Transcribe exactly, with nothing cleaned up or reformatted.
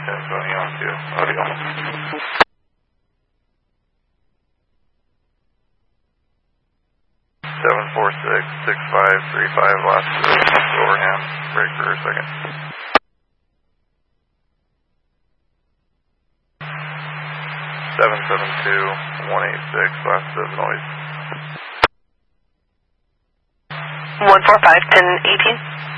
ten twenty on to audio. seven four six, six five three five, last Overham, break for a second. seven seven two, one eight six, last of noise. one four five, ten eighteen.